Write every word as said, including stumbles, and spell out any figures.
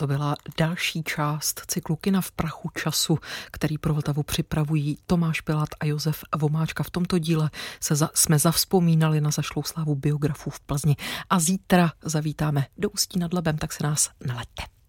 To byla další část cyklu Kina v prachu času, který pro Vltavu připravují Tomáš Pilat a Josef Vomáčka. V tomto díle se za, jsme zavzpomínali na zašlou slávu biografů v Plzni a zítra zavítáme do Ústí nad Labem, tak se nás nalaďte.